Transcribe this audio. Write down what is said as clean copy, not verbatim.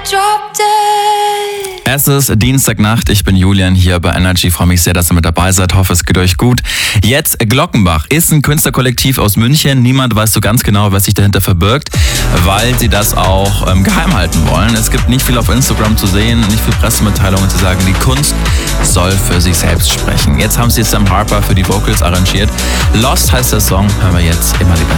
drop dead. Es ist Dienstagnacht, ich bin Julian hier bei Energy, freue mich sehr, dass ihr mit dabei seid, hoffe es geht euch gut. Jetzt Glockenbach ist ein Künstlerkollektiv aus München, niemand weiß so ganz genau, was sich dahinter verbirgt, weil sie das auch geheim halten wollen. Es gibt nicht viel auf Instagram zu sehen, nicht viel Pressemitteilungen zu sagen, die Kunst soll für sich selbst sprechen. Jetzt haben sie Sam Harper für die Vocals arrangiert. Lost heißt der Song, hören wir jetzt immer lieber.